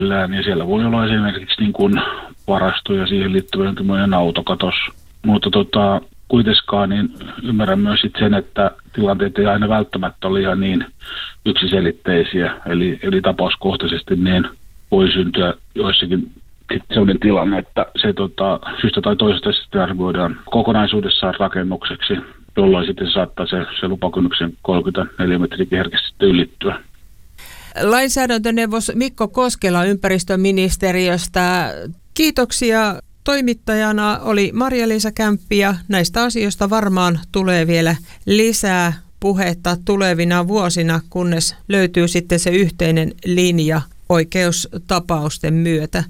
ja siellä voi olla esimerkiksi niin kuin varasto ja siihen liittyvä jonkinlainen autokatos. Mutta kuitenkaan niin ymmärrän myös sen, että tilanteet ei aina välttämättä ole ihan niin yksiselitteisiä. Eli tapauskohtaisesti niin voi syntyä joissakin sellainen tilanne, että se syystä tai toisesta sitten arvioidaan kokonaisuudessaan rakennukseksi, jolloin sitten saattaa se lupakynnyksen 34 metriäkin herkästi sitten ylittyä. Lainsäädäntöneuvos Mikko Koskela ympäristöministeriöstä. Kiitoksia. Toimittajana oli Marja-Liisa Kämppi ja näistä asioista varmaan tulee vielä lisää puhetta tulevina vuosina, kunnes löytyy sitten se yhteinen linja oikeustapausten myötä.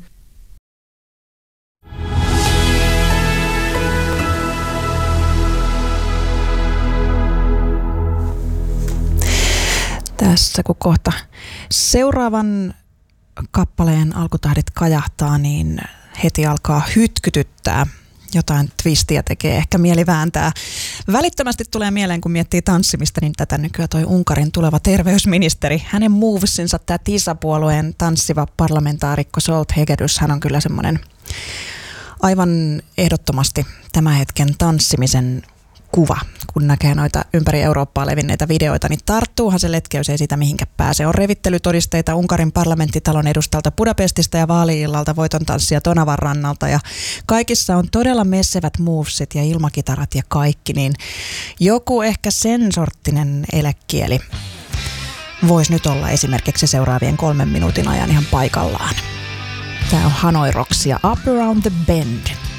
Tässä kun kohta seuraavan kappaleen alkutahdit kajahtaa, niin heti alkaa hytkytyttää. Jotain twistiä tekee, ehkä mieli vääntää. Välittömästi tulee mieleen, kun miettii tanssimista, niin tätä nykyään toi Unkarin tuleva terveysministeri. Hänen movesinsa, tämä TISA-puolueen tanssiva parlamentaarikko Zsolt Hegedűs, hän on kyllä semmoinen aivan ehdottomasti tämän hetken tanssimisen kuva. Kun näkee noita ympäri Eurooppaa levinneitä videoita, niin tarttuuhan se letkeys, ei siitä mihinkä pääse. On revittelytodisteita Unkarin parlamenttitalon edustalta Budapestista ja vaali-illalta voiton tanssia Tonavan rannalta. Ja kaikissa on todella messevät movesit ja ilmakitarat ja kaikki, niin joku ehkä sen sorttinen elekieli voisi nyt olla esimerkiksi seuraavien 3 minuutin ajan ihan paikallaan. Tämä on Hanoi Rocks ja Up Around the Bend.